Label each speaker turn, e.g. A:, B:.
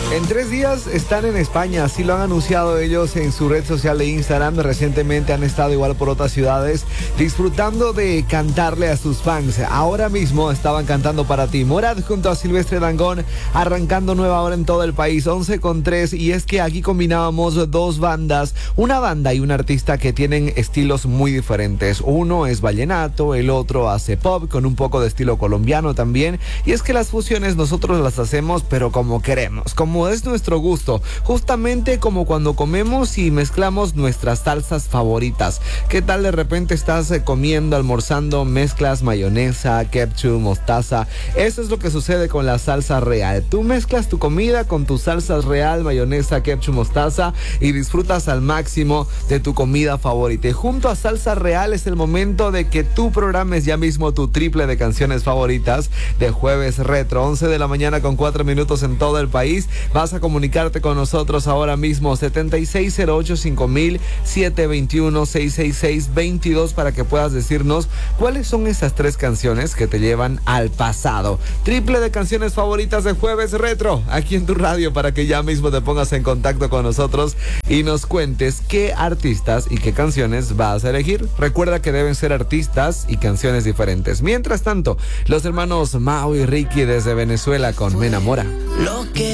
A: En 3 días están en España, así lo han anunciado ellos en su red social de Instagram. Recientemente han estado igual por otras ciudades disfrutando de cantarle a sus fans. Ahora mismo estaban cantando para ti. Morad junto a Silvestre Dangond, arrancando nueva hora en todo el país, 11:03. Y es que aquí combinábamos dos bandas, una banda y un artista que tienen estilos muy diferentes. Uno es vallenato, el otro hace pop con un poco de estilo colombiano también. Y es que las fusiones nosotros las hacemos pero como queremos, como es nuestro gusto, justamente como cuando comemos y mezclamos nuestras salsas favoritas. ¿Qué tal de repente estás comiendo, almorzando, mezclas mayonesa, ketchup, mostaza? Eso es lo que sucede con la salsa real. Tú mezclas tu comida con tu salsa real, mayonesa, ketchup, mostaza y disfrutas al máximo de tu comida favorita. Y junto a Salsa Real es el momento de que tú programes ya mismo tu triple de canciones favoritas de Jueves Retro, 11 de la mañana con 4 minutos en todo el país. Vas a comunicarte con nosotros ahora mismo, 76085000, 721-666-22, para que puedas decirnos cuáles son esas 3 canciones que te llevan al pasado. Triple de canciones favoritas de Jueves Retro, aquí en tu radio, para que ya mismo te pongas en contacto con nosotros y nos cuentes qué artistas y qué canciones vas a elegir. Recuerda que deben ser artistas y canciones diferentes. Mientras tanto, los hermanos Mau y Ricky desde Venezuela con Me Enamora.